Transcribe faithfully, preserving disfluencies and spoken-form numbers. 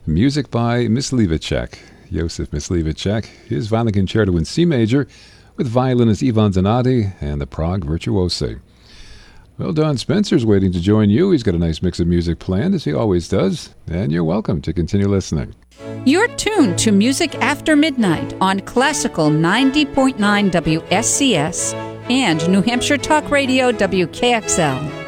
Music by Myslivacek, Josef Myslivacek, his violin concerto in C major with violinist Ivan Zanatti and the Prague Virtuosi. Well, Don Spencer's waiting to join you. He's got a nice mix of music planned, as he always does, and you're welcome to continue listening. You're tuned to Music After Midnight on Classical ninety point nine W S C S and New Hampshire Talk Radio W K X L.